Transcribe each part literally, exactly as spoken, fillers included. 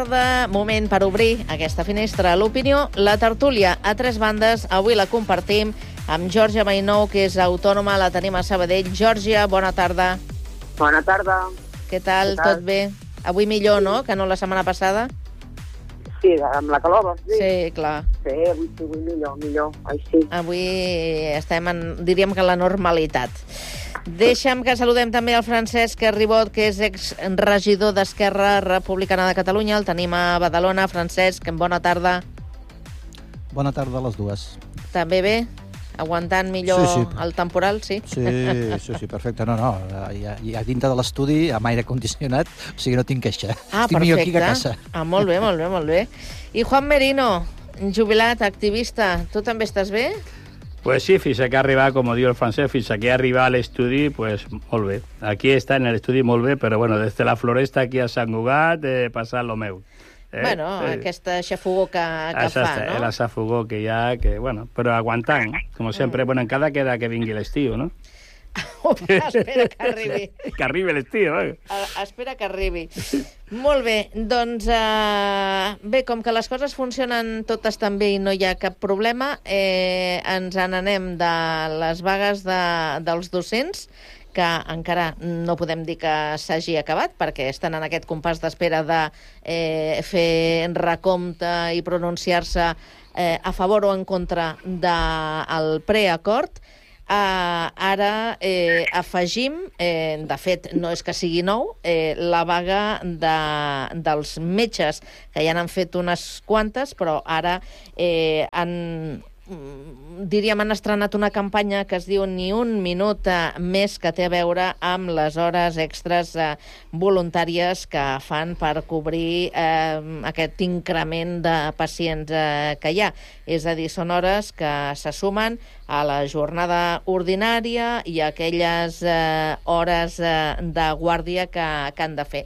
De moment per obrir aquesta finestra a l'opinió, la tertúlia a tres bandes. Avui la compartim amb Georgia Mainou, que és autònoma, la tenim a Sabadell. Georgia, bona tarda. Bona tarda. Què tal? Què tal? Tot bé? Avui millor, sí. No?, que no la setmana passada? Sí, amb la calor, vols dir? Sí, clar. Sí, avui sí, avui millor, millor, així. Avui estem en, diríem que en la normalitat. Deixa'm que saludem també el Francesc Ribot, que és exregidor d'Esquerra Republicana de Catalunya. El tenim a Badalona. Francesc, bona tarda. Bona tarda a les dues. També bé? Aguantant millor sí, sí. el temporal, sí? Sí, sí, sí, perfecte. No, no, ja, ja dintre de l'estudi, amb aire condicionat, o sigui, no tinc queixa. Ah, Estic perfecte. millor aquí que a casa. Ah, molt bé, molt bé, molt bé. I Juan Merino, jubilat, activista, tu també estàs bé? Pues sí, fins aquí arribar, com diu el francès, fins aquí arribar a l'estudi, pues molt bé. Aquí està en l'estudi molt bé, però bueno, des de la Floresta aquí a Sant Cugat, eh, passant lo meu. Eh? Bueno, eh, aquesta xafogó que, que Això fa, no? La xafogó que hi ha, que, bueno, però aguantant, com sempre, mm. bueno, encara queda que vingui l'estiu, no? Espera que arribi. Que arribi l'estiu, eh? Espera que arribi. Molt bé, doncs, uh, bé, com que les coses funcionen totes tan bé i no hi ha cap problema, eh, ens n'anem de les vagues de, dels docents, que encara no podem dir que s'hagi acabat, perquè estan en aquest compàs d'espera de eh, fer recompte i pronunciar-se eh, a favor o en contra del preacord. Uh, ara eh, afegim, eh, de fet no és que sigui nou, eh, la vaga de, dels metges, que ja n'han fet unes quantes, però ara eh, han, diríem, han estrenat una campanya que es diu Ni un minut eh, més, que té a veure amb les hores extres eh, voluntàries que fan per cobrir eh, aquest increment de pacients eh, que hi ha. És a dir, són hores que se sumen a la jornada ordinària i a aquelles eh, hores eh, de guàrdia que, que han de fer.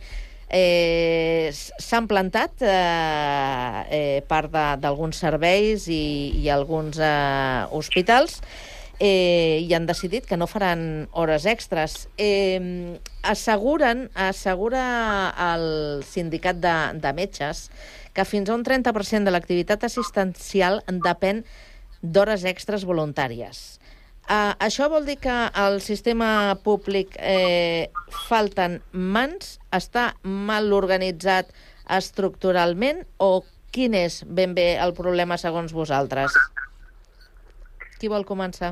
Eh, s'han plantat eh, eh, part d'alguns serveis i, i alguns eh, hospitals eh, i han decidit que no faran hores extres. Eh, asseguren, assegura el sindicat de, de metges que fins a un trenta per cent de l'activitat assistencial depèn d'hores extres voluntàries. Uh, això vol dir que el sistema públic eh, falten mans, està mal organitzat estructuralment, o quin és ben bé el problema segons vosaltres? Qui vol començar?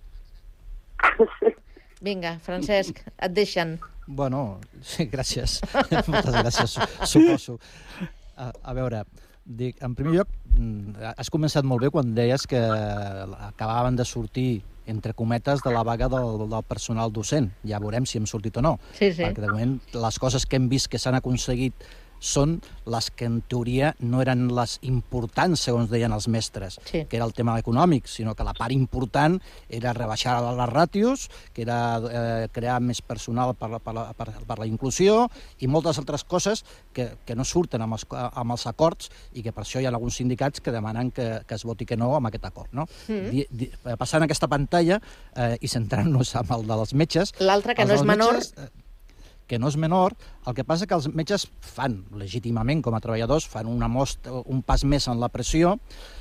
Vinga, Francesc, et deixen. Bueno, sí, gràcies. Moltes gràcies, suposo. A, a veure, dic, en primer lloc, has començat molt bé quan deies que acabaven de sortir, entre cometes, de la vaga del, del personal docent. Ja veurem si hem sortit o no. Sí, sí. Perquè de moment les coses que hem vist que s'han aconseguit són les que en teoria no eren les importants, segons deien els mestres, sí. que era el tema econòmic, sinó que la part important era rebaixar les ràtios, que era eh, crear més personal per, per, per, per la inclusió i moltes altres coses que, que no surten amb els, amb els acords i que per això hi ha alguns sindicats que demanen que, que es voti que no amb aquest acord. No? Mm. Di, di, passant aquesta pantalla eh, i centrant-nos amb el dels metges... L'altre, que no és menor... Metges, eh, que no és menor, el que passa que els metges fan, legítimament, com a treballadors, fan una most, un pas més en la pressió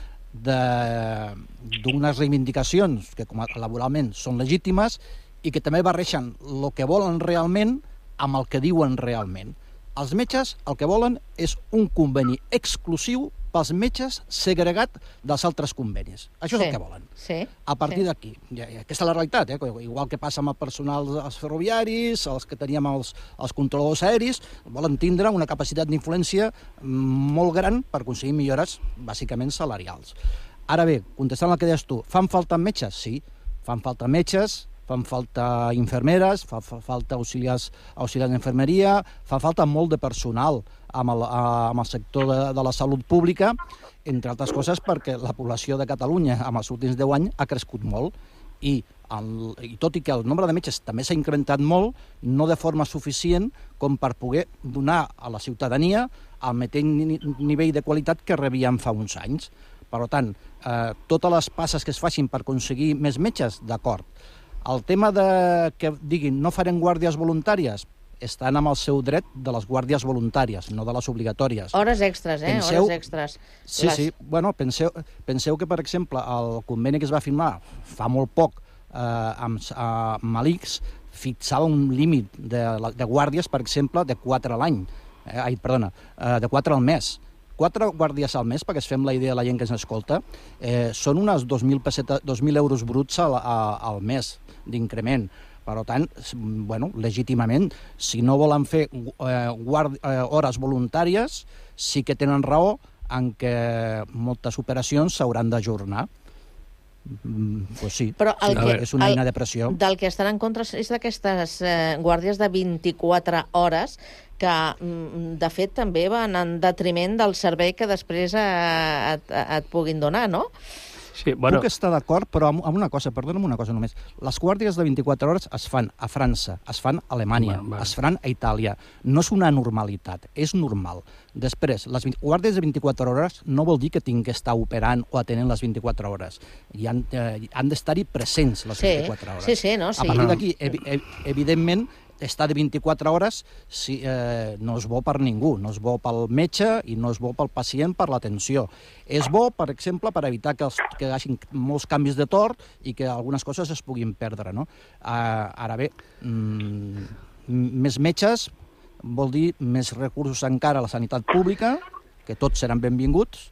d'unes reivindicacions que com a laboralment són legítimes i que també barreixen el que volen realment amb el que diuen realment. Els metges el que volen és un conveni exclusiu pels metges segregat dels altres convenis. Això és sí, el que volen. Sí, a partir sí. d'aquí. Ja, ja, aquesta és la realitat, eh? Igual que passa amb el personal dels ferroviaris, els que teníem els, els controladors aeris, volen tindre una capacitat d'influència molt gran per aconseguir millores, bàsicament salarials. Ara bé, contestant el que deies tu, fan falta metges? Sí, fan falta metges, fan falta infermeres, fa, fa falta auxiliars, auxiliars d'infermeria, fa falta molt de personal amb el, amb el sector de, de la salut pública, entre altres coses perquè la població de Catalunya en els últims deu anys ha crescut molt i, el, i tot i que el nombre de metges també s'ha incrementat molt, no de forma suficient com per poder donar a la ciutadania el mateix nivell de qualitat que rebíem fa uns anys. Per tant, eh, totes les passes que es facin per aconseguir més metges, d'acord. El tema de que diguin no farem guàrdies voluntàries, estan amb el seu dret de les guàrdies voluntàries, no de les obligatòries. Hores extres, eh? Penseu... Hores extres. Sí, les... sí. Bueno, penseu, penseu que, per exemple, el conveni que es va firmar fa molt poc eh, amb, amb l'I C S fixava un límit de, de guàrdies, per exemple, de quatre a l'any. Eh, ai, perdona, eh, de quatre al mes. Quatre guàrdies al mes, perquè es fem la idea de la gent que ens escolta, eh, són unes dos mil euros bruts al, a, al mes d'increment. Per tant, bueno, legítimament, si no volen fer eh, guard, eh, hores voluntàries, sí que tenen raó en què moltes operacions s'hauran d'ajornar. Mm, pues sí, però el sí que, és una el, eina de pressió. Del que estan en contra és d'aquestes eh, guàrdies de vint-i-quatre hores que, de fet, també van en detriment del servei que després eh, et, et puguin donar, no? Sí, bueno... Puc estar d'acord, però amb, amb una cosa, perdona'm una cosa només. Les guàrdies de vint-i-quatre hores es fan a França, es fan a Alemanya, va, va. es fan a Itàlia. No és una normalitat, és normal. Després, les vint... guàrdies de vint-i-quatre hores no vol dir que tinguin que estar operant o atenent les vint-i-quatre hores. I han, eh, han d'estar-hi presents les sí, vint-i-quatre hores. Sí, sí, no? Sí. A partir d'aquí, ev ev evidentment, estar de vint-i-quatre hores si, eh, no és bo per ningú, no és bo pel metge i no és bo pel pacient per l'atenció. És bo, per exemple, per evitar que, els, que hi hagi molts canvis de torn i que algunes coses es puguin perdre, no? Uh, ara bé, mm, més metges vol dir més recursos encara a la sanitat pública, que tots seran benvinguts,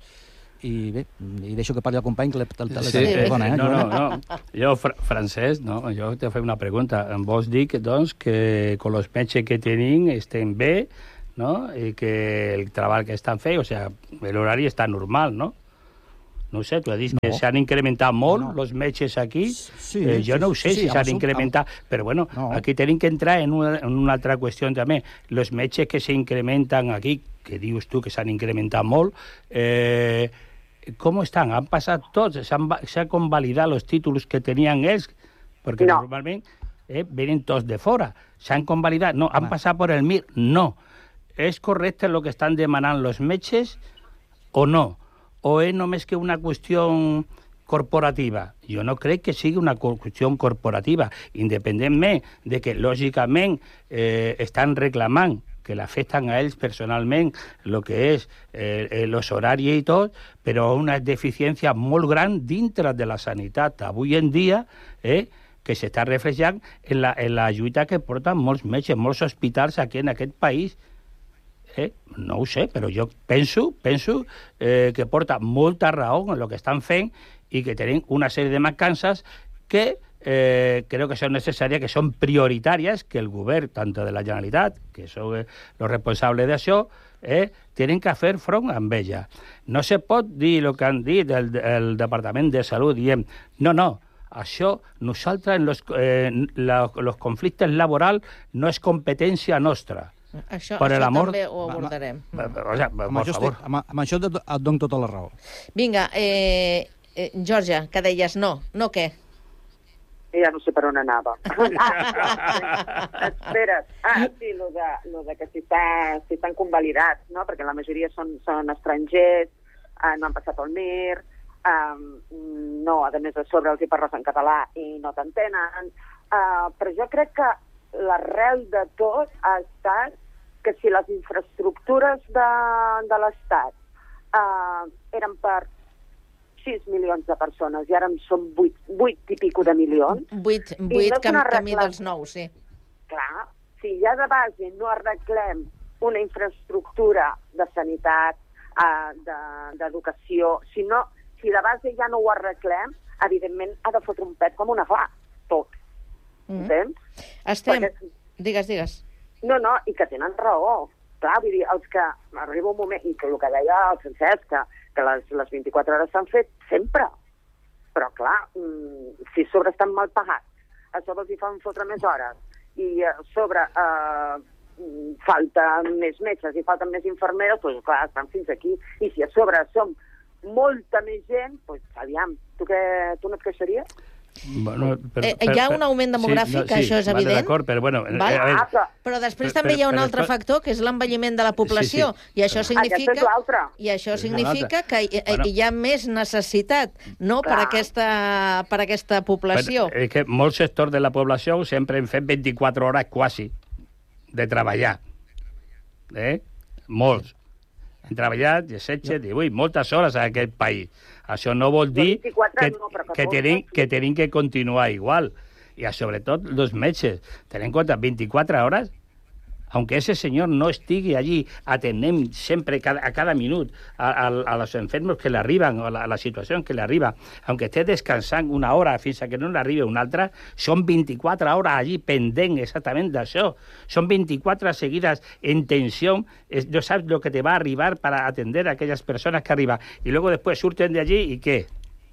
i bé, i deixo que parli el company, que l'he sí, eh, bona, eh? No, no, no. Jo, fr Francesc, no, jo te faig una pregunta. Em vols dir que, doncs, que con los metges que tenim estem bé, no? I que el treball que estan fent, o sea, l'horari està normal, no? No ho sé, tu has dit no. que s'han incrementat molt no, no. els metges aquí. Sí, eh, jo no ho sé sí, si s'han sí, incrementat, amb... però bueno, no. aquí tenim que entrar en una, en una altra qüestió també. Els metges que s'incrementen aquí, que dius tu que s'han incrementat molt, eh, com estan? Han passat tots? S'han convalidat els títols que tenien ells? Perquè no. normalment eh, venen tots de fora. S'han convalidat? No. Han passat per el M I R? No. És correcte el que estan demanant els metges o no? O és només que una qüestió corporativa? Jo no crec que sigui una qüestió corporativa, independentment de que, lògicament, eh, estan reclamant que l'afecten a ells personalment, el que és eh, els horaris i tot, però una deficiència molt gran dintre de la sanitat avui en dia, eh, que s'està reflejant en la, en la lluita que porten molts metges, molts hospitals aquí en aquest país. Eh? No ho sé, però jo penso, penso eh, que porta molta raó en el que estan fent i que tenen una sèrie de mancances que Eh, creo que son necesarias, que son prioritarias, que el govern, tanto de la Generalitat, que són eh, los responsables d'això, eh, tenen que fer front amb ella. No se pot dir el que han dit el, el Departament de Salut, diem, no, no, això, nosaltres, en los, eh, la, los conflictes laborals no és competència nostra. Això, per això amor... també ho abordarem. Va, va, va, o sea, amb, això estic, amb, amb això et dono tota la raó. Vinga, eh, eh, Georgia, que deies no, no què? Ja no sé per on anava. Espera. Ah, sí, lo de, lo de que si, està, si estan convalidats, no? Perquè la majoria són, són estrangers, eh, no han passat el M I R, eh, no, a més a sobre els hi parles en català i no t'entenen. Eh, però jo crec que l'arrel de tot ha estat que si les infraestructures de, de l'Estat eh, eren per sis milions de persones i ara en són vuit, vuit i pico de milions. vuit, vuit no cam, camí dels nou, sí. Clar, si ja de base no arreglem una infraestructura de sanitat, eh, d'educació, de, si, no, si de base ja no ho arreglem, evidentment ha de fotre un pet com una fa, tot. Mm. Entens? Estem... Perquè... Digues, digues. No, no, i que tenen raó. Clar, vull dir, els que arriba un moment, i que el que deia el Francesc, que, que les, les vint-i-quatre hores s'han fet sempre. Però, clar, mmm, si sobre estan mal pagats, a sobre els hi fan fotre més hores, i a sobre eh, falten més metges i falten més infermeres, doncs, clar, estan fins aquí. I si a sobre som molta més gent, doncs, aviam, tu, que, tu no et queixaries? Bueno, per, eh, hi ha un augment demogràfic, sí, no, sí, això és evident. D'acord, però bueno... Val? Eh, veure, però després per, també hi ha un per, altre per, factor, que és l'envelliment de la població, sí, sí. i això significa, i això significa que hi, bueno, hi ha més necessitat, no?, per aquesta, per aquesta població. Per, és que molts sectors de la població sempre han fet vint-i-quatre hores quasi. de treballar. Eh? Molts. Hem treballat setze, divuit, moltes hores en aquest país. Això no vol dir que, que, tenim, que tenim que continuar igual. I sobretot els metges. Tenen en compte vint-i-quatre hores, aunque ese señor no estigui allí atenent sempre cada, a cada minut a, a, a los enfermos que le arriben, o a la, a la situació que le arriba, aunque esté descansant una hora fins a que no le arribi una altra, són vint-i-quatre hores allí pendent exactament d'això. Són vint-i-quatre seguides en tensió, no saps lo que te va a arribar para atender a aquellas personas que arriba. Y luego después surten de allí y ¿qué?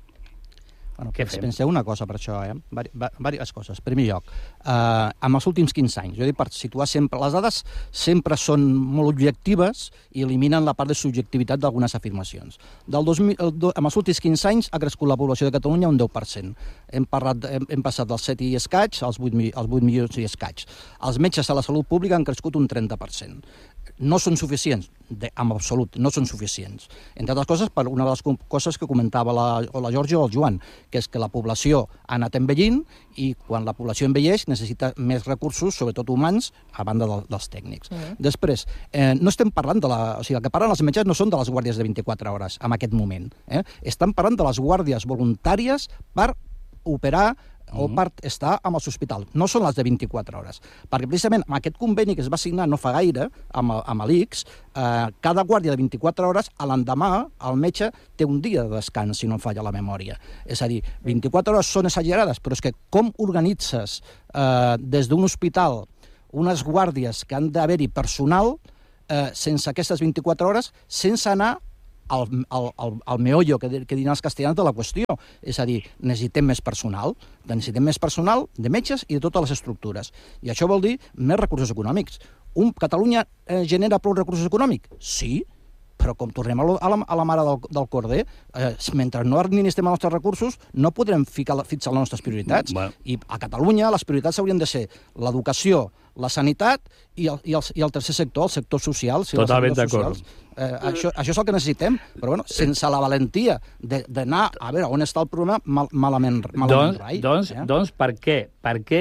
Bueno, penseu una cosa per això, eh? Vari, diverses coses. En primer lloc, eh, en els últims quinze anys, jo dic per situar sempre, les dades sempre són molt objectives i eliminen la part de subjectivitat d'algunes afirmacions. Del dos mil, en els últims quinze anys ha crescut la població de Catalunya un deu per cent. Hem, parlat, hem, hem passat dels set i escaig als vuit, als vuit milions i escaig. Els metges a la salut pública han crescut un trenta per cent. No són suficients, de, en absolut, no són suficients. Entre altres coses, per una de les coses que comentava la, o la Georgia o el Joan, que és que la població ha anat envellint i quan la població envelleix necessita més recursos, sobretot humans, a banda de, dels tècnics. Mm. Després, eh, no estem parlant de la... O sigui, el que parlen els metges no són de les guàrdies de vint-i-quatre hores en aquest moment. Eh? Estan parlant de les guàrdies voluntàries per operar o per estar amb els hospitals. No són les de vint-i-quatre hores. Perquè precisament amb aquest conveni que es va signar no fa gaire amb, amb l'I C S, eh, cada guàrdia de vint-i-quatre hores, a l'endemà el metge té un dia de descans, si no em falla la memòria. És a dir, vint-i-quatre hores són exagerades, però és que com organitzes eh, des d'un hospital unes guàrdies que han d'haver-hi personal eh, sense aquestes vint-i-quatre hores, sense anar al, al, al, al meollo, que, que diran els castellans, de la qüestió. És a dir, necessitem més personal, necessitem més personal de metges i de totes les estructures. I això vol dir més recursos econòmics. Un, Catalunya eh, genera prou recursos econòmics? Sí, però com tornem a, lo, a, la, a la mare del, del corder, eh, mentre no administrem els nostres recursos, no podrem ficar, fixar les nostres prioritats. Bueno. I a Catalunya les prioritats haurien de ser l'educació, la sanitat i el, i, el, i el tercer sector, el sector social. Si Totalment d'acord. Eh, això, això és el que necessitem, però bueno, sense la valentia d'anar a veure on està el problema, mal, malament, malament doncs, rai. Doncs, eh? doncs per què? Perquè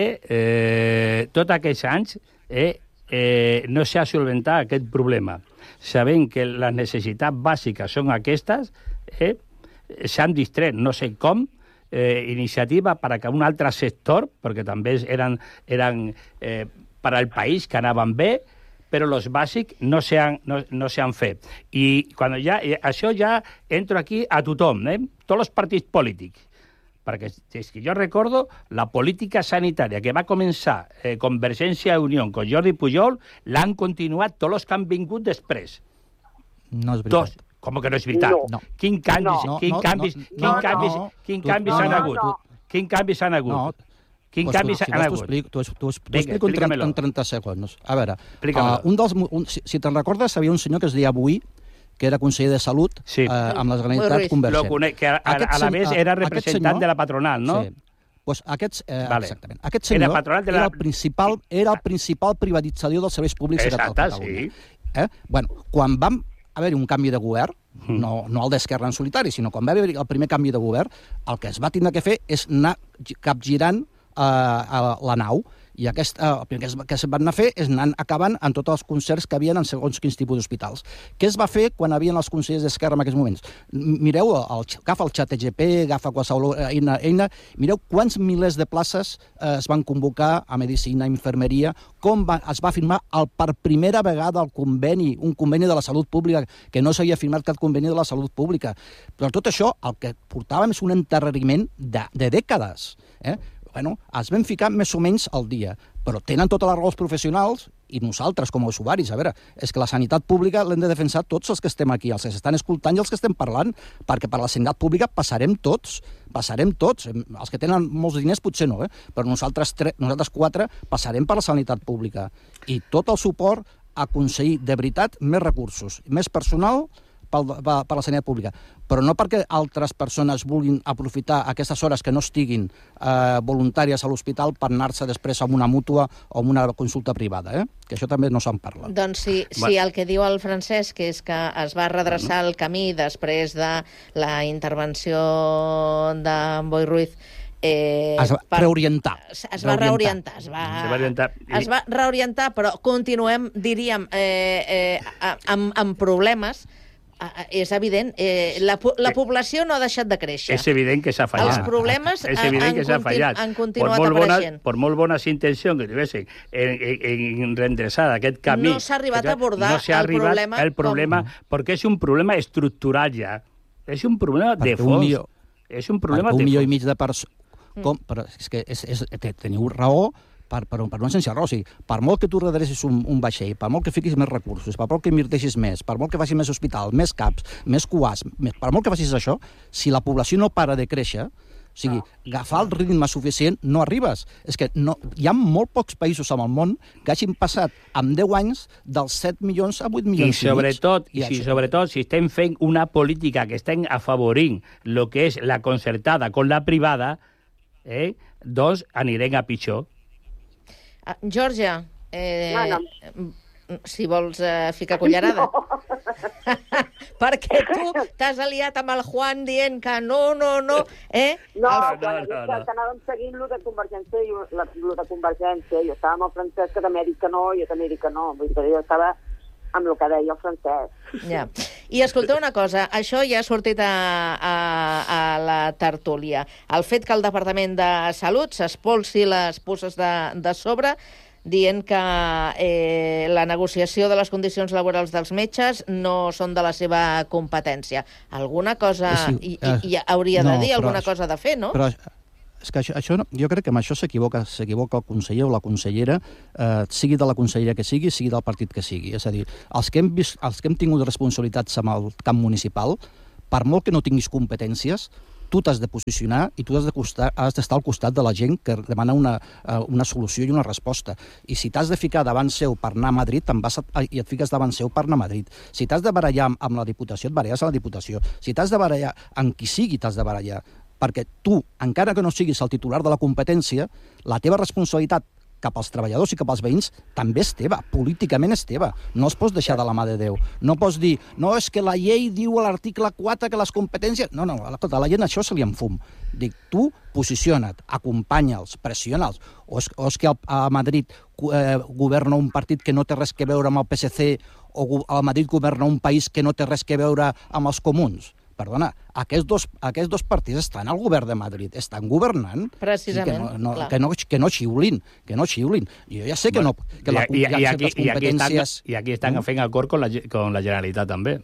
eh, tots aquests anys eh, eh, no s'ha solventat aquest problema. Sabent que les necessitats bàsiques són aquestes, eh, s'han distret, no sé com, eh, iniciativa per a que un altre sector, perquè també eren, eren eh, per al país que anaven bé, però els bàsics no s'han no, no fet. I quan ja, això ja entro aquí a tothom, eh? Tots els partits polítics. Perquè és que jo recordo la política sanitària que va començar eh, Convergència i Unió amb Jordi Pujol, l'han continuat tots els que han vingut després. No és veritat. Tots. Com que no és veritat? No. Quin canvis, no, quin no, canvis, no, quin no, canvis, no, quin tu, canvis no, han no, hagut? tu, Quin canvis han hagut? No. Quin pues canvis tu, si han hagut? T'ho explico en, en trenta segons. A veure, uh, un dels, un, si, si te'n recordes, havia un senyor que es deia Bui, que era conseller de Salut sí. eh, amb la Generalitat Convergent. Lo que a, a, a la vez era representant senyor, de la patronal, no? Sí. Pues aquests, eh, vale. Exactament. Aquest senyor era, de la... era, el principal, era el principal privatitzador dels serveis públics Exacte, a Catalunya. Sí. Eh? Bueno, quan vam haver-hi un canvi de govern, mm. no, no el d'Esquerra en solitari, sinó quan va haver-hi el primer canvi de govern, el que es va tindre que fer és anar capgirant eh, a la nau. I aquest, eh, el que es, que es van anar a fer és anar acabant en tots els concerts que havien en segons quins tipus d'hospitals. Què es va fer quan havien els consellers d'Esquerra en aquests moments? Mireu, el, agafa el xat G P, agafa qualsevol eina, eina, mireu quants milers de places eh, es van convocar a Medicina, Infermeria, com va, es va firmar el, per primera vegada el conveni, un conveni de la salut pública, que no s'havia firmat cap conveni de la salut pública. Però tot això, el que portàvem és un enterrament de, de dècades, eh? Bueno, es vam ficar més o menys al dia, però tenen tota la raó els professionals i nosaltres com a usuaris. A veure, és que la sanitat pública l'hem de defensar tots els que estem aquí, els que s'estan escoltant i els que estem parlant, perquè per la sanitat pública passarem tots, passarem tots. Els que tenen molts diners potser no, eh? Però nosaltres, tre- nosaltres quatre passarem per la sanitat pública. I tot el suport a aconseguir de veritat més recursos, més personal per la sanitat pública, però no perquè altres persones vulguin aprofitar aquestes hores que no estiguin eh, voluntàries a l'hospital per anar-se després amb una mútua o amb una consulta privada, eh? Que això també no se'n parla. Doncs sí, sí, el que diu el Francesc és que es va redreçar el camí després de la intervenció de Boi Ruiz Eh, es va per... reorientar. Es, es va reorientar. Es va, se va reorientar. Es va reorientar, però continuem, diríem, eh, eh, amb, amb problemes. És evident, eh, la, la població no ha deixat de créixer. És evident que s'ha fallat. Els problemes és evident han, que s'ha fallat. han continuat por apareixent. Bones, per molt bones intencions que tivessin en, en, en reendreçar aquest camí... No s'ha arribat a abordar no el problema... el problema com... perquè és un problema estructural ja. És un problema de fons. Un milió, és un problema un de milió fons. i mig de persones... Com? Però és que és, és, teniu raó... Per, per, per una essència raó. O sigui, per molt que tu redrecis un, un vaixell, per molt que fiquis més recursos, per molt que inverteixis més, per molt que facis més hospital, més caps, més cuars, més, per molt que facis això, si la població no para de créixer, o sigui, agafar el ritme suficient, no arribes. És que no, hi ha molt pocs països en el món que hagin passat amb deu anys dels set milions a vuit milions I sobretot, i, i si, sobretot si estem fent una política que estem afavorint el que és la concertada con la privada, eh, doncs anirem a pitjor. Uh, Georgia, eh, no, no. si vols uh, ficar cullerada. No. Perquè tu t'has aliat amb el Juan dient que no, no, no. Eh? No, el... no, no, no. que anàvem seguint lo de Convergència i la, lo de Convergència. Jo estava amb el francès que també ha dit que no, jo també he dit que no. Vull dir que jo estava amb el que deia el francès. Ja. I escolteu una cosa, això ja ha sortit a, a, a la tertúlia. El fet que el Departament de Salut s'espolsi les puces de, de sobre, dient que eh, la negociació de les condicions laborals dels metges no són de la seva competència. Alguna cosa sí, hi, eh, hi hauria de no, dir, alguna però, cosa de fer, no? Però és que això, això no, jo crec que amb això s'equivoca s'equivoca el conseller o la consellera, eh, sigui de la consellera que sigui, sigui del partit que sigui. És a dir, els que hem, vist, els que hem tingut responsabilitats amb el camp municipal, per molt que no tinguis competències, tu t'has de posicionar i tu has d'estar de al costat de la gent que demana una, una solució i una resposta. I si t'has de ficar davant seu per anar a Madrid, te'n vas a, i et fiques davant seu per anar a Madrid. Si t'has de barallar amb la Diputació, et baralles a la Diputació. Si t'has de barallar amb qui sigui, t'has de barallar. Perquè tu, encara que no siguis el titular de la competència, la teva responsabilitat cap als treballadors i cap als veïns també és teva, políticament és teva. No els pots deixar de la mà de Déu. No pots dir, no, és que la llei diu a l'article quatre que les competències... No, no, a la gent això se li enfum. Dic, tu posiciona't, acompanya'ls, pressiona'ls. O és, o és que a Madrid eh, governa un partit que no té res que veure amb el P S C o a Madrid governa un país que no té res que veure amb els comuns. Perdona, aquests dos, aquests dos partits estan al govern de Madrid, estan governant. Precisament, que no, no, clar. que, no, que no xiulin, que no xiulin. Jo ja sé que, bueno, no, que la, i, i, hi ha aquí, certes i, aquí estan, competències... I aquí estan fent acord con la, con la Generalitat també.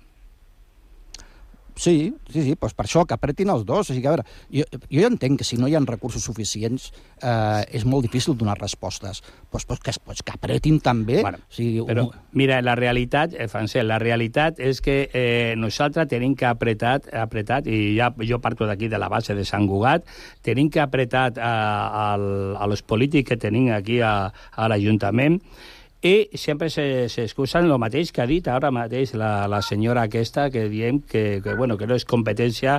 Sí, sí, sí, doncs per això, que apretin els dos. O sigui, a veure, jo, jo ja entenc que si no hi ha recursos suficients eh, és molt difícil donar respostes. Doncs, doncs, que, doncs que apretin també. Bueno, o sigui, però, un... mira, la realitat, eh, Francesc, la realitat és que eh, nosaltres tenim que apretar, apretar, i ja jo parto d'aquí de la base de Sant Cugat, tenim que apretar a, a, a los polítics que tenim aquí a, a l'Ajuntament, i sempre s'excusen el mateix que ha dit ara mateix la, la senyora aquesta, que diem que, que, bueno, que no és competència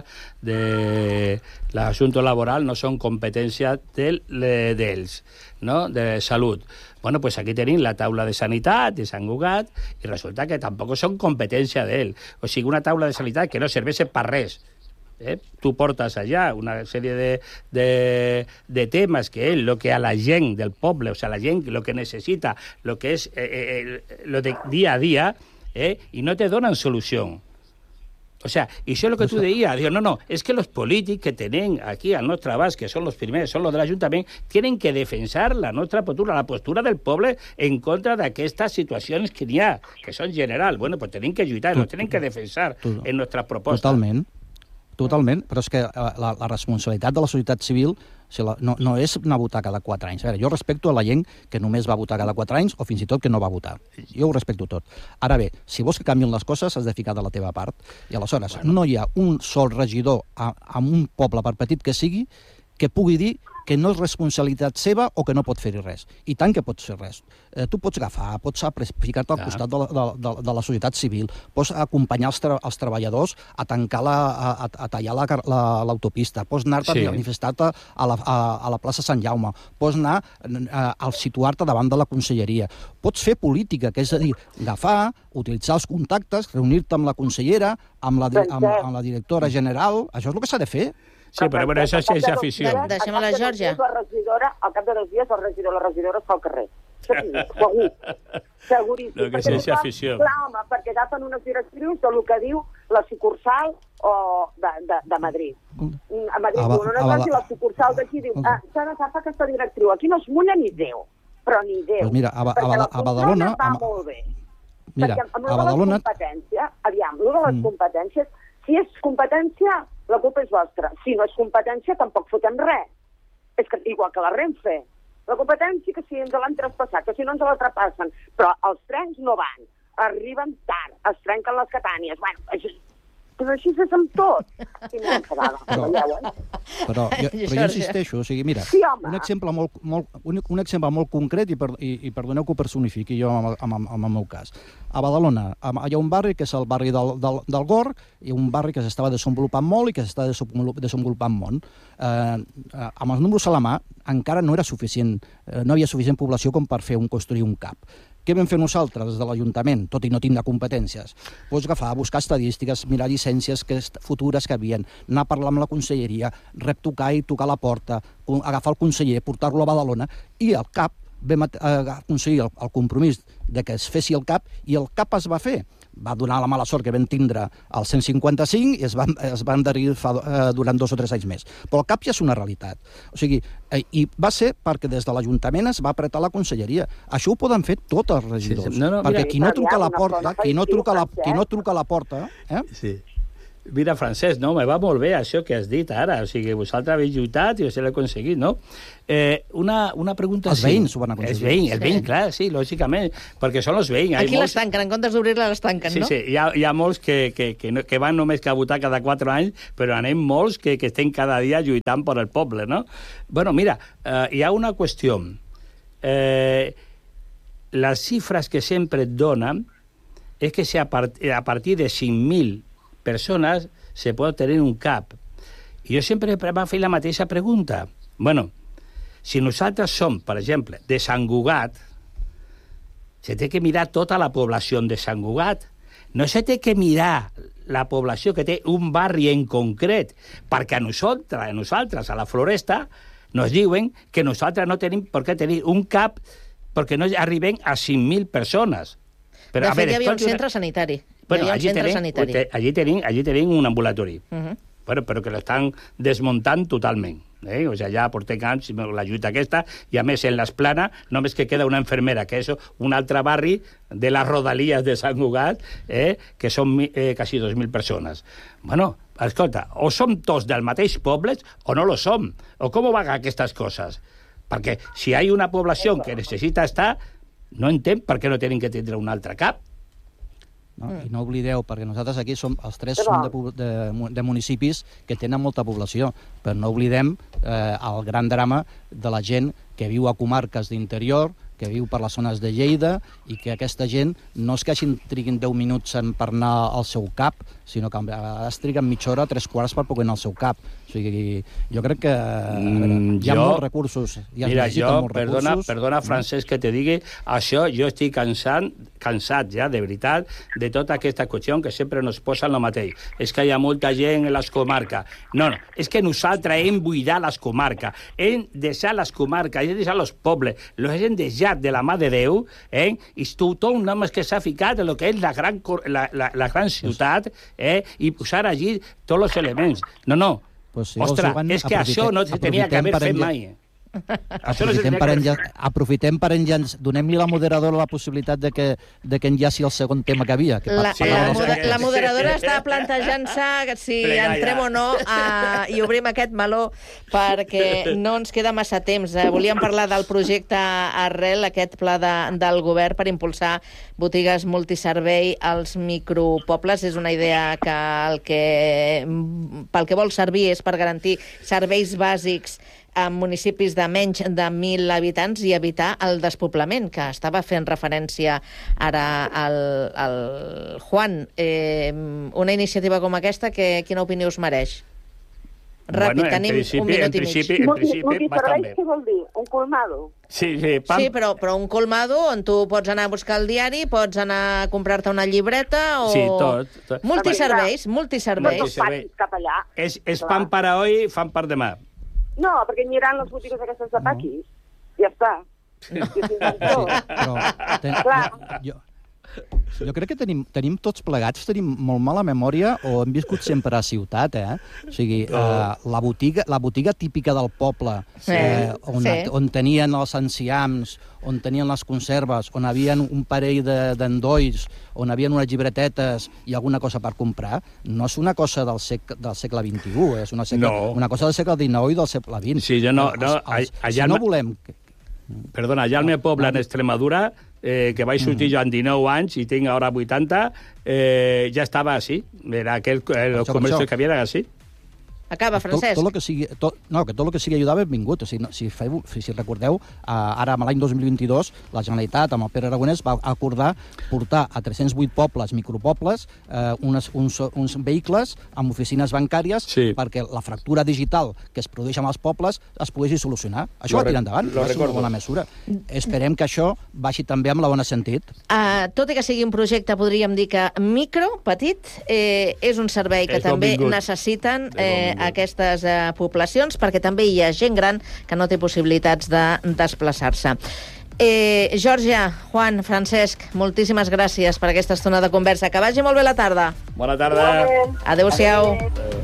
de l'assumpte laboral, no són competència d'ells, del, no? de salut. Bueno, pues aquí tenim la taula de sanitat de Sant Cugat i resulta que tampoc són competència d'ell. O sigui, una taula de sanitat que no serveix per res. Eh? Tu portes allà una sèrie de, de, de temes que és el que a la gent del poble, o sea, la gent el que necessita, el que és eh, eh, lo de dia a dia, eh? i no te donen solució. O sea, y eso es lo que tú decías, digo, no, no, es que los políticos que tienen aquí a nuestra base, que son los primeros, son los del Ayuntamiento, tienen que defensar la nuestra postura, la postura del poble en contra d'aquestes situacions que n'hi ha, que són general. Bueno, pues tienen que lluitar, nos tienen que defensar en nuestras propostes. Totalment. Totalment, però és que la, la responsabilitat de la societat civil no, no és anar a votar cada quatre anys. A veure, jo respecto a la gent que només va votar cada quatre anys o fins i tot que no va votar. Jo ho respecto tot. Ara bé, si vols que canvien les coses, has de ficar de la teva part. I aleshores, bueno, no hi ha un sol regidor a, a un poble, per petit que sigui, que pugui dir que no és responsabilitat seva o que no pot fer-hi res. I tant que pots fer res. Eh, tu pots agafar, pots ficar-te al Clar. costat de la, de, de, de la societat civil, pots acompanyar els, tra els treballadors a tancar la, a, a tallar l'autopista, la, pots anar-te sí. a manifestar-te a, la, a, a la plaça Sant Jaume, pots anar a, a situar-te davant de la conselleria, pots fer política, que és a dir, agafar, utilitzar els contactes, reunir-te amb la consellera, amb la, amb, amb la directora general, això és el que s'ha de fer. Sí, però bueno, això sí és afició. Deixem a la Georgia. La regidora, al cap de dos dies, el regidor o la regidora està al carrer. Segur. Seguríssim. No, que sí és afició. Clar, home, perquè agafen unes directrius del que diu la sucursal o de, de, de Madrid. A Madrid diu, no, no, no, la sucursal d'aquí diu, ah, s'ha d'agafar aquesta directriu. Aquí no es mulla ni Déu, però ni Déu. Pues mira, a, a, a, a Badalona... va molt bé. Mira, perquè amb a Badalona... la competència, aviam, lo de les mm. competències, si és competència, la culpa és vostra. Si no és competència, tampoc fotem res. És que igual que la Renfe. La competència, que si ens l'han traspassat, que si no ens la traspassen, però els trens no van, arriben tard, es trenquen les catànies, bueno, així, però així és amb tot. I m'he enfadada, però, veieu, eh? Però, jo, però jo insisteixo, o sigui, mira, sí, un exemple molt, molt, un, un exemple molt concret, i, per, i, i perdoneu que ho personifiqui jo amb, amb, amb el meu cas. A Badalona hi ha un barri que és el barri del, del, del Gorg, i un barri que s'estava desenvolupant molt i que s'està desenvolupant molt. Eh, eh, amb els números a la mà encara no era suficient, eh, no havia suficient població com per fer un construir un cap. Què vam fer nosaltres des de l'Ajuntament, tot i no tindre competències? Pues agafar, buscar estadístiques, mirar llicències que, futures que havien, anar a parlar amb la conselleria, reptocar i tocar la porta, agafar el conseller, portar-lo a Badalona, i al CAP vam aconseguir el, el compromís de que es fessi el CAP, i el CAP es va fer. Va donar la mala sort que vam tindre el cent cinquanta-cinc i es van, es van endarrerir fa, eh, durant dos o tres anys més. Però el CAP ja és una realitat. O sigui, eh, i va ser perquè des de l'Ajuntament es va apretar la conselleria. Això ho poden fer tots els regidors. Sí, sí. No, no, perquè mira, qui no truca a la porta, qui no truca a la, qui no truca a la porta... Eh? Sí. Mira, Francesc, no, me va molt bé això que has dit ara. O sigui, vosaltres habéis lluitat i us l'he aconseguit, no? Eh, una, una pregunta... Els veïns sí. ho van aconseguir. Els veïns, el veïn, clar, sí, lògicament, perquè són els veïns. Aquí molts... les tanquen, en comptes d'obrir-la les tanquen, sí, no? Sí, sí, hi ha, hi ha molts que, que, que, no, que van només a votar cada quatre anys, però anem molts que, que estem cada dia lluitant per el poble, no? Bueno, mira, eh, hi ha una qüestió. Eh, les xifres que sempre et donen és que si a, part, a partir de cinc mil persones se pot tenir un CAP. I jo sempre m'ha fet la mateixa pregunta. Bueno, si nosaltres som, per exemple, de Sant Cugat, se té que mirar tota la població de Sant Cugat. No se té que mirar la població que té un barri en concret, perquè a nosaltres, a nosaltres, a la Floresta, nos diuen que nosaltres no tenim per què tenir un CAP perquè no arribem a cinc mil persones. Però, de fet, hi havia un centre sanitari. Bueno, allí, tenim, sanitari. allí, tenim, allí tenim un ambulatori, uh -huh. bueno, però que l'estan desmuntant totalment. Eh? O sigui, ja portem anys la lluita aquesta, i a més en l'Esplana només que queda una infermera, que és un altre barri de les rodalies de Sant Cugat, eh? que són eh, quasi dos mil persones. Bueno, escolta, o som tots del mateix poble o no lo som. O com van aquestes coses? Perquè si hi ha una població que necessita estar, no entenc per què no tenen que tindre un altre CAP. No? Mm. I no oblideu, perquè nosaltres aquí som, els tres som de, de, de municipis que tenen molta població, però no oblidem eh, el gran drama de la gent que viu a comarques d'interior, que viu per les zones de Lleida, i que aquesta gent no és que hagin triguin deu minuts en per anar al seu CAP, sinó que a vegades triguen mitja hora, tres quarts per poder anar al seu CAP. O sigui, jo crec que veure, hi ha jo, molts recursos. Hi ha mira, jo, molts perdona, recursos. perdona, Francesc, que te digui, això jo estic cansat, cansat ja, de veritat, de tota aquesta qüestió que sempre nos posen el mateix. És que hi ha molta gent en les comarques. No, no, és que nosaltres hem buidat les comarques, hem deixat les comarques, hem deixat els pobles, els hem deixat de la mà de Déu, eh? I tothom només que s'ha ficat en el que és la gran, la, la, la gran ciutat, eh? I posar allí tots els elements. No, no. Pues si ostres, és que això no se tenia que haver fet mai. Aprofitem per, enlla... Aprofitem per enllaç... Donem-li a la moderadora la possibilitat de que, de que enllaci el segon tema que havia. Que la, sí, la, la, moder la moderadora està plantejant-se si Plega, entrem ja. o no a... i obrim aquest meló, perquè no ens queda massa temps. Eh, volíem parlar del projecte Arrel, aquest pla de, del govern per impulsar botigues multiservei als micropobles. És una idea que el que pel que vol servir és per garantir serveis bàsics en municipis de menys de mil habitants i evitar el despoblament, que estava fent referència ara al, al Juan. Eh, una iniciativa com aquesta, que, quina opinió us mereix? Ràpid, bueno, tenim principi, un minut en i mig. principi, en principi, bastant Multiserveis, bé. què vol dir? Un colmado? Sí, sí, pam. Sí, però, però un colmado on tu pots anar a buscar el diari, pots anar a comprar-te una llibreta o... Sí, tot, tot. Multiserveis, No multiserveis. tots patis cap allà. És, és Clar. pan para hoy, fan per demà. No, perquè aniran les botigues aquestes de paquis. Ja està. Sí, però ten, jo, jo crec que tenim, tenim tots plegats, tenim molt mala memòria o hem viscut sempre a ciutat, eh? O sigui, eh, la, botiga, la botiga típica del poble, Sí, eh, on, sí. on tenien els enciams, on tenien les conserves, on havien un parell d'endolls, on havien unes llibretetes i alguna cosa per comprar, no és una cosa del, sec, del segle vint-i-u, és una, segle, No. una cosa del segle dinou i del segle vint. Sí, jo no- no, Els, els, allà si no no- volem... Perdona, allà al meu poble, en Extremadura, eh, que vaig sortir jo amb dinou anys i tinc ara vuitanta, eh, ja estava així. Era aquell, eh, els això, comerços això. que havia era així. Acaba, Francesc. Tot, tot, lo que sigui, tot, no, que tot el que sigui ajudar, benvingut. O sigui, no, si, feu, si recordeu, eh, ara, l'any dos mil vint-i-dos, la Generalitat, amb el Pere Aragonès, va acordar portar a tres-cents vuit pobles, micropobles, eh, unes, uns, uns vehicles amb oficines bancàries Sí. perquè la fractura digital que es produeix amb els pobles es poguessi solucionar. Això Lo va tirar rec- endavant, lo va ser una recordo. bona mesura. Esperem que això vagi també amb la bona sentit. Uh, tot i que sigui un projecte, podríem dir que micro, petit, eh, és un servei que És també benvingut. necessiten És eh, benvingut. aquestes eh, poblacions, perquè també hi ha gent gran que no té possibilitats de desplaçar-se. Eh, Georgia, Juan, Francesc, moltíssimes gràcies per aquesta estona de conversa. Que vagi molt bé la tarda. Bona tarda. Adéu-siau.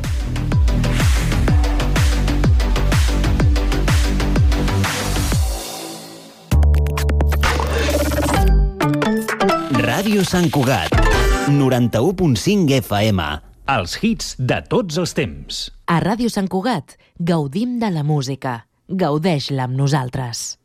Ràdio Sant Cugat, noranta-u punt cinc F M. Els hits de tots els temps. A Ràdio Sant Cugat gaudim de la música. Gaudeix-la amb nosaltres.